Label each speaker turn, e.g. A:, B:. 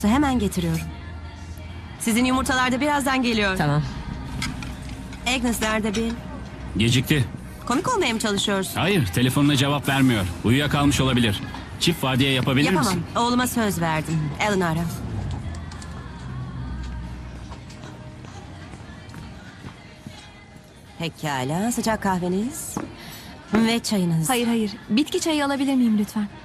A: Hemen getiriyorum. Sizin yumurtalar da birazdan geliyor.
B: Tamam.
A: Agnes nerede Bill?
C: Gecikti.
A: Komik olmaya mı çalışıyorsun?
C: Hayır, telefonuna cevap vermiyor. Uyuyakalmış olabilir. Çift vardiya yapabilir
A: Yapamam.
C: misin?
A: Oğluma söz verdim. Alan ara. Pekala. Sıcak kahveniz ve çayınız.
D: Hayır. Bitki çayı alabilir miyim lütfen?